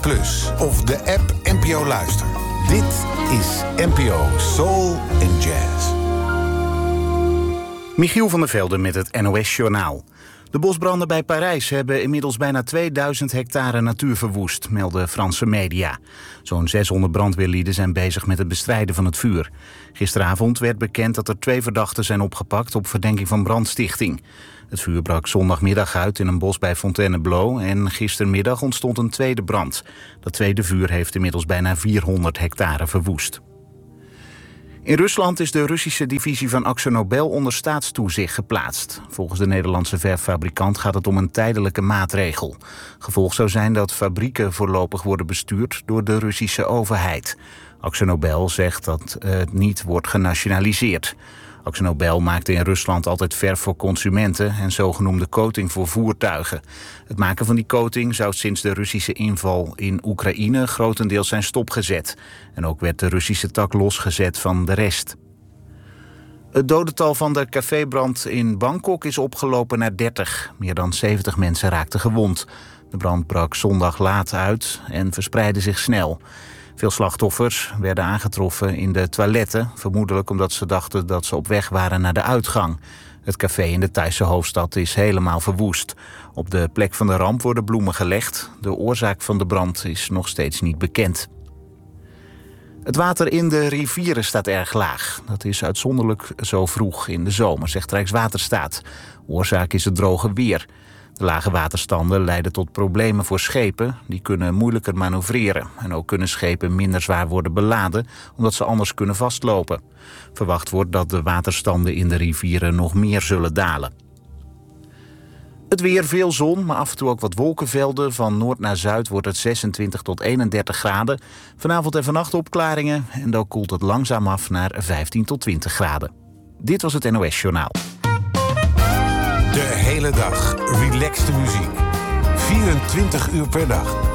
Plus of de app NPO Luister. Dit is NPO Soul and Jazz. Michiel van der Velde met het NOS-journaal. De bosbranden bij Parijs hebben inmiddels bijna 2000 hectare natuur verwoest, melden Franse media. Zo'n 600 brandweerlieden zijn bezig met het bestrijden van het vuur. Gisteravond werd bekend dat er 2 verdachten zijn opgepakt op verdenking van brandstichting. Het vuur brak zondagmiddag uit in een bos bij Fontainebleau en gistermiddag ontstond een tweede brand. Dat tweede vuur heeft inmiddels bijna 400 hectare verwoest. In Rusland is de Russische divisie van AkzoNobel onder staatstoezicht geplaatst. Volgens de Nederlandse verffabrikant gaat het om een tijdelijke maatregel. Gevolg zou zijn dat fabrieken voorlopig worden bestuurd door de Russische overheid. AkzoNobel zegt dat het niet wordt genationaliseerd. AkzoNobel maakte in Rusland altijd verf voor consumenten en zogenoemde coating voor voertuigen. Het maken van die coating zou sinds de Russische inval in Oekraïne grotendeels zijn stopgezet. En ook werd de Russische tak losgezet van de rest. Het dodental van de cafébrand in Bangkok is opgelopen naar 30. Meer dan 70 mensen raakten gewond. De brand brak zondag laat uit en verspreidde zich snel. Veel slachtoffers werden aangetroffen in de toiletten, vermoedelijk omdat ze dachten dat ze op weg waren naar de uitgang. Het café in de Thaise hoofdstad is helemaal verwoest. Op de plek van de ramp worden bloemen gelegd. De oorzaak van de brand is nog steeds niet bekend. Het water in de rivieren staat erg laag. Dat is uitzonderlijk zo vroeg in de zomer, zegt Rijkswaterstaat. Oorzaak is het droge weer. De lage waterstanden leiden tot problemen voor schepen. Die kunnen moeilijker manoeuvreren. En ook kunnen schepen minder zwaar worden beladen, omdat ze anders kunnen vastlopen. Verwacht wordt dat de waterstanden in de rivieren nog meer zullen dalen. Het weer, veel zon, maar af en toe ook wat wolkenvelden. Van noord naar zuid wordt het 26 tot 31 graden. Vanavond en vannacht opklaringen en dan koelt het langzaam af naar 15 tot 20 graden. Dit was het NOS Journaal. De hele dag relaxte muziek. 24 uur per dag.